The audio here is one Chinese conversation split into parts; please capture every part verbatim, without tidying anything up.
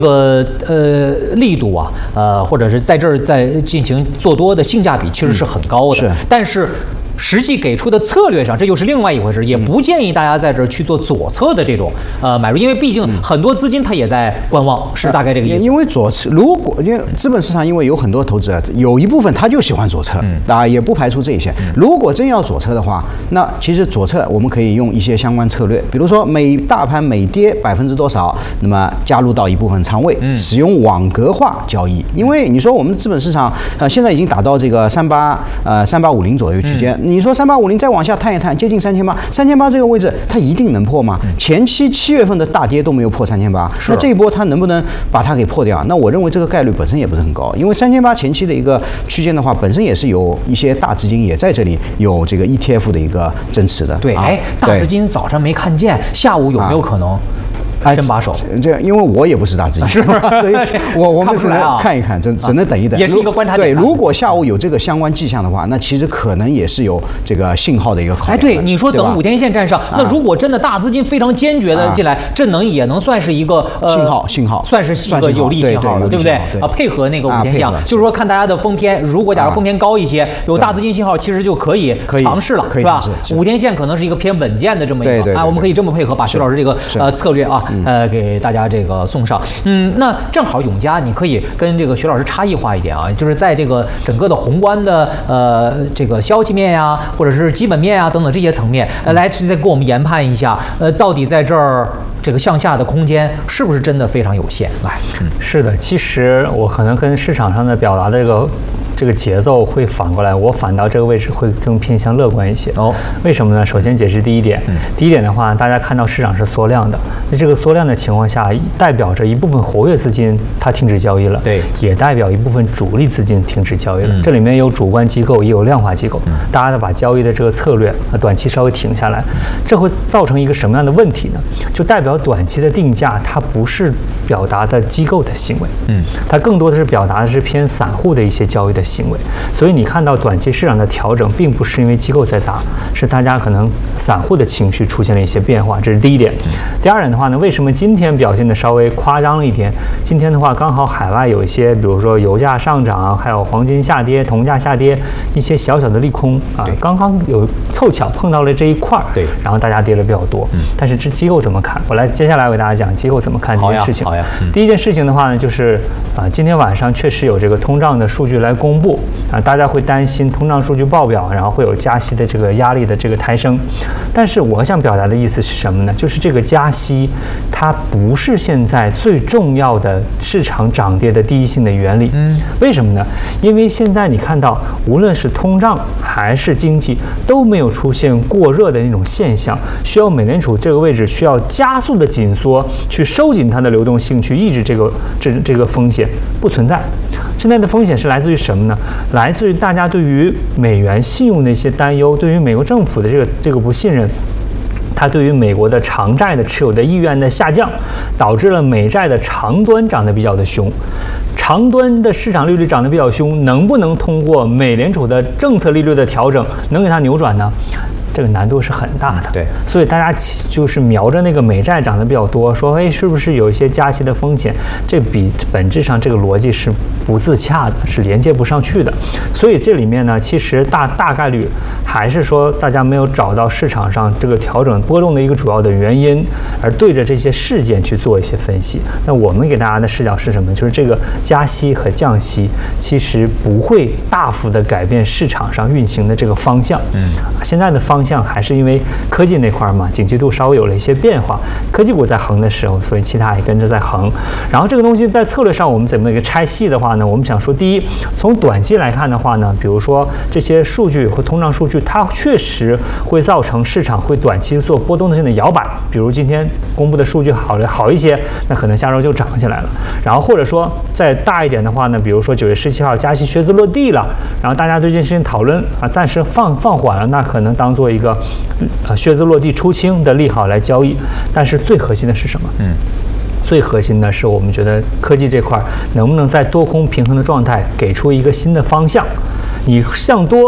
个呃力度啊，呃，或者是在这儿在进行做多的性价比其实是很高的， 是， 但是。实际给出的策略上，这又是另外一回事，也不建议大家在这儿去做左侧的这种呃买入，因为毕竟很多资金它也在观望，是大概这个意思。 因为左侧，如果因为资本市场，因为有很多投资者，有一部分他就喜欢左侧，啊，也不排除这一些。如果真要左侧的话，那其实左侧我们可以用一些相关策略，比如说每大盘每跌百分之多少，那么加入到一部分仓位，使用网格化交易。因为你说我们资本市场呃现在已经达到这个三八呃三八五零左右区间。你说三八五零再往下探一探，接近三千八，三千八这个位置，它一定能破吗？前期七月份的大跌都没有破三千八，那这一波它能不能把它给破掉？那我认为这个概率本身也不是很高，因为三千八前期的一个区间的话，本身也是有一些大资金也在这里有这个 E T F 的一个增持的。 对，哎，大资金早上没看见，下午有没有可能？伸把手， 这样，因为我也不是大资金， 是吧？ 所以我我们只能啊看一看，只只能等一等， 也是一个观察点。 对，如果下午有这个相关迹象的话，那其实可能也是有这个信号的一个考虑。 哎，对，你说等五天线站上，那如果真的大资金非常坚决的进来，这能也能算是一个信号，信号算是一个有利信号了，对不对？啊，配合那个五天线，就是说看大家的封偏，如果假如封偏高一些，有大资金信号，其实就可以尝试了，是吧？五天线可能是一个偏稳健的这么一个，啊，我们可以这么配合，把徐老师这个呃策略啊，呃给大。大家这个送上，嗯，那正好永嘉，你可以跟这个徐老师差异化一点啊，就是在这个整个的宏观的呃这个消息面呀，或者是基本面呀等等这些层面，呃，来再给我们研判一下，呃，到底在这儿这个向下的空间是不是真的非常有限？来， 嗯，是的，其实我可能跟市场上的表达的这个。这个节奏会反过来，我反倒这个位置会更偏向乐观一些。哦，为什么呢？首先解释第一点，嗯、第一点的话，大家看到市场是缩量的，在这个缩量的情况下，代表着一部分活跃资金它停止交易了，对，也代表一部分主力资金停止交易了。嗯、这里面有主观机构，也有量化机构，嗯、大家把交易的这个策略，短期稍微停下来，这会造成一个什么样的问题呢？就代表短期的定价，它不是表达的机构的行为，嗯，它更多的是表达的是偏散户的一些交易的行为，所以你看到短期市场的调整，并不是因为机构在砸，是大家可能散户的情绪出现了一些变化，这是第一点。第二点的话呢，为什么今天表现的稍微夸张了一点？今天的话，刚好海外有一些，比如说油价上涨，还有黄金下跌、铜价下跌，一些小小的利空啊，刚刚有凑巧碰到了这一块儿，对，然后大家跌的比较多。嗯，但是这机构怎么看？我来接下来为大家讲机构怎么看这件事情。好呀，好呀。嗯、第一件事情的话呢，就是啊，今天晚上确实有这个通胀的数据来公布啊，大家会担心通胀数据爆表，然后会有加息的这个压力的这个抬升。但是我想表达的意思是什么呢？就是这个加息，它不是现在最重要的市场涨跌的第一性的原理。嗯，为什么呢？因为现在你看到，无论是通胀还是经济，都没有出现过热的那种现象，需要美联储这个位置需要加速的紧缩，去收紧它的流动性，去抑制这个这这个风险不存在。现在的风险是来自于什么呢？来自于大家对于美元信用的一些担忧，对于美国政府的这个这个不信任。它对于美国的长债的持有的意愿的下降，导致了美债的长端涨得比较的凶。长端的市场利率涨得比较凶，能不能通过美联储的政策利率的调整，能给它扭转呢？这个难度是很大的，对，所以大家就是瞄着那个美债涨得比较多，说，哎，是不是有一些加息的风险？这比本质上这个逻辑是不自洽的，是连接不上去的。所以这里面呢，其实大大概率还是说大家没有找到市场上这个调整波动的一个主要的原因，而对着这些事件去做一些分析。那我们给大家的视角是什么？就是这个加息和降息其实不会大幅的改变市场上运行的这个方向。嗯，现在的方。方向还是因为科技那块嘛，景气度稍微有了一些变化，科技股在横的时候，所以其他也跟着在横。然后这个东西在策略上，我们怎么一个拆细的话呢？我们想说，第一，从短期来看的话呢，比如说这些数据和通胀数据，它确实会造成市场会短期做波动性的摇摆。比如今天公布的数据好了好一些，那可能下周就涨起来了。然后或者说再大一点的话呢，比如说九月十七号加息靴子落地了，然后大家对这件事情讨论啊，暂时放放缓了，那可能当做一个呃靴子落地出清的利好来交易。但是最核心的是什么？嗯，最核心的是我们觉得科技这块能不能在多空平衡的状态给出一个新的方向。你向多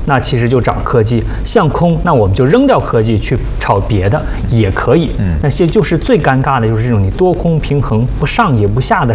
那其实就涨科技；向空，那我们就扔掉科技去炒别的也可以。嗯，那些就是最尴尬的就是这种你多空平衡不上也不下的